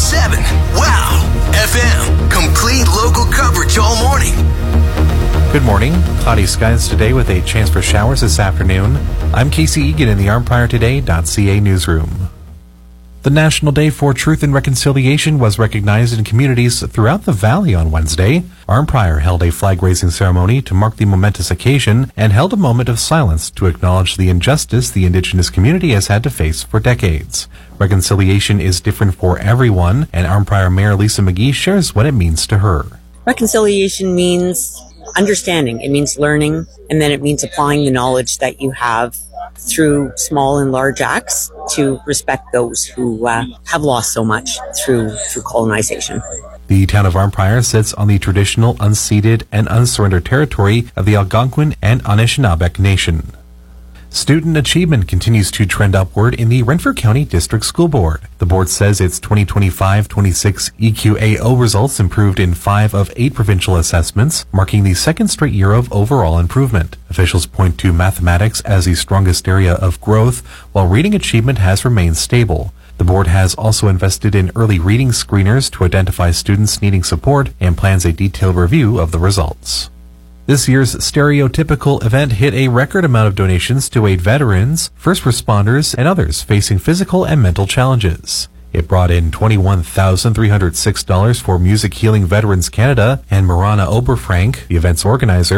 107. Wow. FM. Complete local coverage all morning. Good morning. Cloudy skies today with a chance for showers this afternoon. I'm Casey Egan in the ArmpriorToday.ca newsroom. The National Day for Truth and Reconciliation was recognized in communities throughout the Valley on Wednesday. Armprior held a flag-raising ceremony to mark the momentous occasion and held a moment of silence to acknowledge the injustice the Indigenous community has had to face for decades. Reconciliation is different for everyone, and Armprior Mayor Lisa McGee shares what it means to her. Reconciliation means understanding. It means learning, and then it means applying the knowledge that you have through small and large acts to respect those who have lost so much through colonization. The town of Armprior sits on the traditional unceded and unsurrendered territory of the Algonquin and Anishinaabeg Nation. Student achievement continues to trend upward in the Renfrew County District School Board. The board says its 2025-26 EQAO results improved in 5 of 8 provincial assessments, marking the second straight year of overall improvement. Officials point to mathematics as the strongest area of growth, while reading achievement has remained stable. The board has also invested in early reading screeners to identify students needing support and plans a detailed review of the results. This year's stereotypical event hit a record amount of donations to aid veterans, first responders, and others facing physical and mental challenges. It brought in $21,306 for Music Healing Veterans Canada, and Marana Oberfrank, the event's organizer,